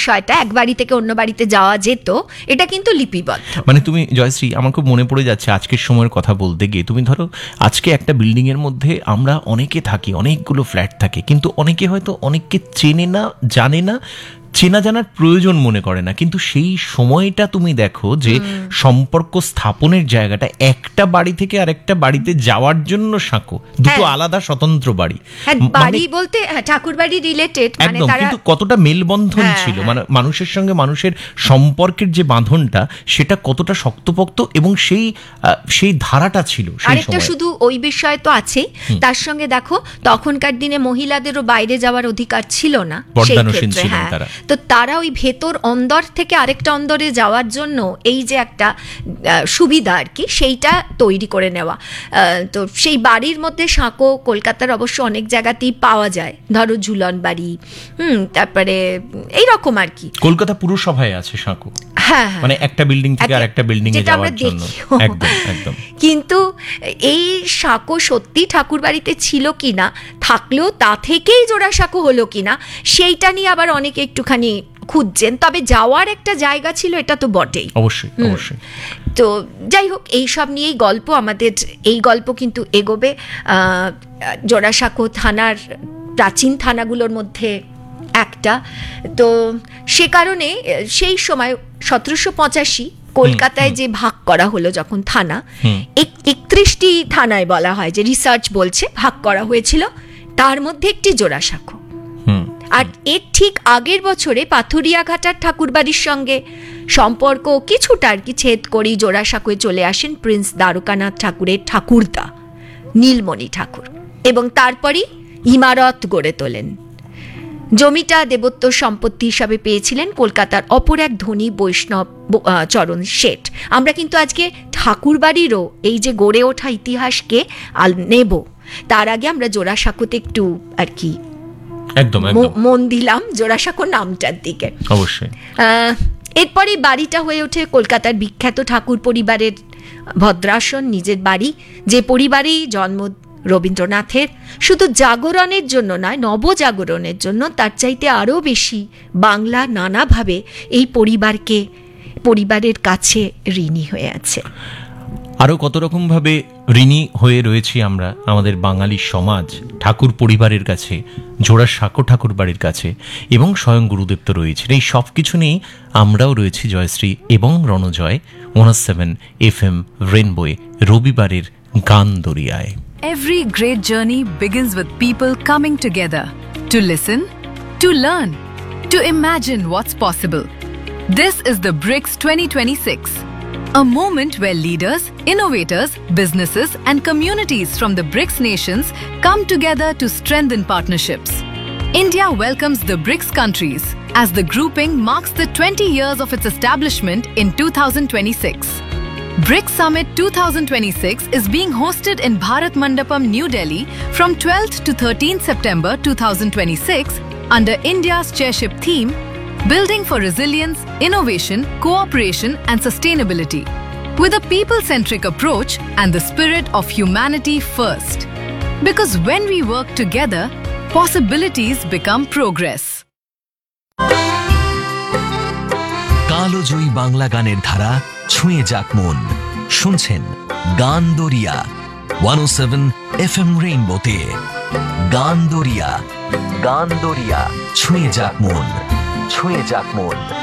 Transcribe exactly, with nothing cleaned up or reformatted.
বিষয়টা এক বাড়ি থেকে অন্য বাড়িতে যাওয়া যেত, এটা কিন্তু লিপিবদ্ধ। মানে তুমি জয়শ্রী, আমার খুব মনে পড়ে যাচ্ছে আজকের সময়ের কথা বলতে গিয়ে, তুমি ধরো আজকে একটা বিল্ডিং এর মধ্যে আমরা অনেকে থাকি, অনেকগুলো ফ্ল্যাট থাকে, কিন্তু অনেকে হয়তো অনেককে চেনে না, জানে না, চেনা জানার প্রয়োজন মনে করে না, কিন্তু সেই সময়টা তুমি দেখো যে সম্পর্ক স্থাপনের জায়গাটা একটা বাড়ি থেকে আরেকটা বাড়িতে যাওয়ার জন্য সাঁকো, দুটো আলাদা স্বতন্ত্র বাড়ি, বাড়ি বলতে ঠাকুর বাড়ি রিলেটেড, একদম, কিন্তু কতটা মেলবন্ধন ছিল, মানে মানুষের সঙ্গে মানুষের সম্পর্কের যে বাঁধনটা সেটা কতটা শক্তপোক্ত, এবং সেই সেই ধারাটা ছিল। আরেকটা শুধু ওই বিষয় তো আছেই, তার সঙ্গে দেখো তখনকার দিনে মহিলাদেরও বাইরে যাওয়ার অধিকার ছিল না, বরদানশীল ছিলেন তারা, তো তারা ওই ভেতর অন্দর থেকে আরেকটা অন্দরে যাওয়ার জন্য এই যে একটা সুবিধা আর কি, সেইটা তৈরি করে নেওয়া। তো সেই বাড়ির মধ্যে সাঁকো কলকাতার অবশ্য অনেক জায়গাতেই পাওয়া যায়, ধরো ঝুলন বাড়ি, হুম, তারপরে এইরকম আর কি। কলকাতা পুরসভায় আছে সাঁকো, হ্যাঁ, মানে একটা বিল্ডিং থেকে আরেকটা বিল্ডিং এ যাওয়ার জন্য, একদম একদম। কিন্তু এই সাঁকো সত্যি ঠাকুর বাড়িতে ছিল কিনা, থাকলেও তা থেকেই জোড়া সাঁকো হলো কিনা, সেইটা নিয়ে আবার অনেকে একটুখানি খুঁজছেন, তবে যাওয়ার একটা জায়গা ছিল, এটা তো বটেই, অবশ্যই অবশ্যই। তো যাই হোক, এই সব নিয়েই গল্প আমাদের, এই গল্প কিন্তু এগোবে। জোড়াসাঁকো থানার প্রাচীন থানাগুলোর মধ্যে একটা, তো সে কারণে সেই সময় সতেরোশো পঁচাশি কলকাতায় যে ভাগ করা হলো যখন থানা, একত্রিশটি থানায় বলা হয় যে রিসার্চ বলছে ভাগ করা হয়েছিল, তার মধ্যে একটি জোড়াসাঁকো। আর এর ঠিক আগের বছরে পাথুরিয়াঘাটার ঠাকুরবাড়ির সঙ্গে সম্পর্ক কিছুটা আর কি ছেদ করেই জোড়াসাঁকোয় চলে আসেন প্রিন্স দ্বারকানাথ ঠাকুরের ঠাকুরদা নীলমণি ঠাকুর, এবং তারপরই ইমারত গড়ে তোলেন। জমিটা দেবত্ব সম্পত্তি হিসাবে পেয়েছিলেন কলকাতার অপর এক ধনী বৈষ্ণব চরণ শেঠ। আমরা কিন্তু আজকে ঠাকুরবাড়িরও এই যে গড়ে ওঠা ইতিহাসকে নেব, তার আগে আমরা জোড়াসাঁকোতে একটু আর কি একদম মন দিলাম, জোড়াসাঁকো নামটার দিকে। অবশ্যই। এরপরে বাড়িটা হয়ে ওঠে কলকাতার বিখ্যাত ঠাকুর পরিবারের ভদ্রাসন, নিজের বাড়ি, যে পরিবারেই জন্ম রবীন্দ্রনাথের। শুধু জাগরণের জন্য নয়, নবজাগরণের জন্য তার চাইতে আরও বেশি বাংলা নানাভাবে এই পরিবারকে, পরিবারের কাছে ঋণী হয়ে আছে। আরও কত রকমভাবে ঋণী হয়ে রয়েছি আমরা আমাদের বাঙালি সমাজ ঠাকুর পরিবারের কাছে, জোড়াসাঁকো ঠাকুর বাড়ির কাছে, এবং স্বয়ং গুরুদেব তো রয়েছেন। এই সব কিছু নিয়েই আমরাও রয়েছি জয়শ্রী এবং Ranajoy one seven F M রেনবোয়ে রবিবারের গান দরিয়ায়। Every great journey begins with people coming together to listen, to learn, to imagine what's possible. This is the BRICS twenty twenty-six. A moment where leaders, innovators, businesses and communities from the BRICS nations come together to strengthen partnerships. India welcomes the BRICS countries as the grouping marks the twenty years of its establishment in two thousand twenty-six. BRICS Summit twenty twenty-six is being hosted in Bharat Mandapam, New Delhi from twelfth to thirteenth September twenty twenty-six under India's chairship theme, Building for Resilience, Innovation, Cooperation and Sustainability, with a people-centric approach and the spirit of humanity first. Because when we work together, possibilities become progress. কালোজয়ী Bangla গানের ধারা ছুঁয়ে যাক মন, শুনছেন গান দরিয়া one ও seven F M রেইনবোতে। গান দরিয়া, গান দরিয়া, ছুঁয়ে যাক মন, ছুঁয়ে যাক মন।